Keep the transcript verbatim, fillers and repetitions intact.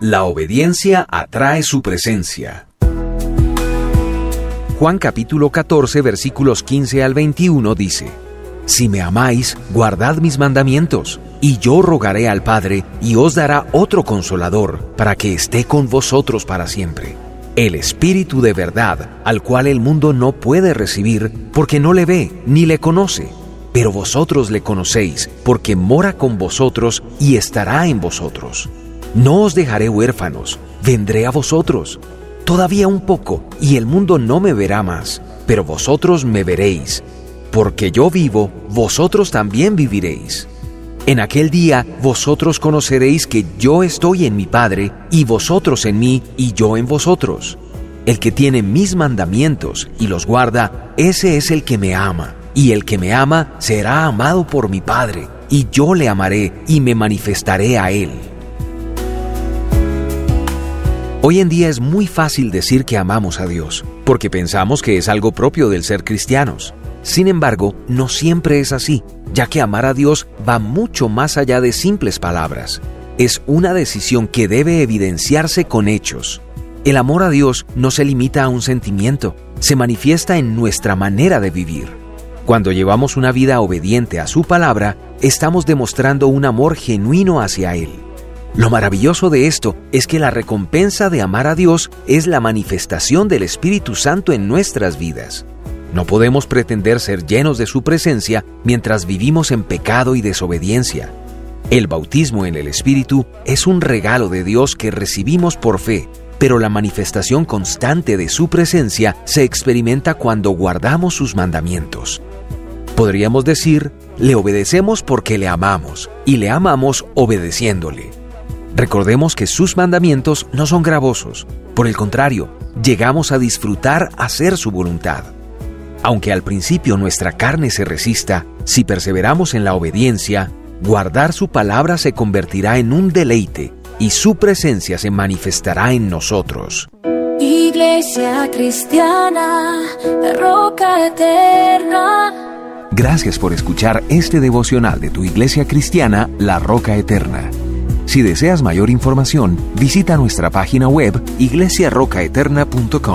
La obediencia atrae su presencia. Juan capítulo catorce, versículos quince al veintiuno dice: Si me amáis, guardad mis mandamientos, y yo rogaré al Padre, y os dará otro Consolador, para que esté con vosotros para siempre. El Espíritu de verdad, al cual el mundo no puede recibir, porque no le ve ni le conoce. Pero vosotros le conocéis, porque mora con vosotros y estará en vosotros. No os dejaré huérfanos, vendré a vosotros. Todavía un poco, y el mundo no me verá más, pero vosotros me veréis. Porque yo vivo, vosotros también viviréis. En aquel día vosotros conoceréis que yo estoy en mi Padre, y vosotros en mí, y yo en vosotros. El que tiene mis mandamientos y los guarda, ese es el que me ama. Y el que me ama será amado por mi Padre, y yo le amaré y me manifestaré a él. Hoy en día es muy fácil decir que amamos a Dios, porque pensamos que es algo propio del ser cristianos. Sin embargo, no siempre es así, ya que amar a Dios va mucho más allá de simples palabras. Es una decisión que debe evidenciarse con hechos. El amor a Dios no se limita a un sentimiento, se manifiesta en nuestra manera de vivir. Cuando llevamos una vida obediente a su palabra, estamos demostrando un amor genuino hacia Él. Lo maravilloso de esto es que la recompensa de amar a Dios es la manifestación del Espíritu Santo en nuestras vidas. No podemos pretender ser llenos de su presencia mientras vivimos en pecado y desobediencia. El bautismo en el Espíritu es un regalo de Dios que recibimos por fe, pero la manifestación constante de su presencia se experimenta cuando guardamos sus mandamientos. Podríamos decir, le obedecemos porque le amamos, y le amamos obedeciéndole. Recordemos que sus mandamientos no son gravosos. Por el contrario, llegamos a disfrutar hacer su voluntad. Aunque al principio nuestra carne se resista, si perseveramos en la obediencia, guardar su palabra se convertirá en un deleite y su presencia se manifestará en nosotros. Iglesia Cristiana, la Roca Eterna. Gracias por escuchar este devocional de tu Iglesia Cristiana, La Roca Eterna. Si deseas mayor información, visita nuestra página web iglesia roca eterna punto com.